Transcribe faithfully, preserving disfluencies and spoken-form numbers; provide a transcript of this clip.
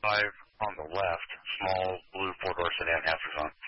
five on the left, small blue four-door sedan, half is on.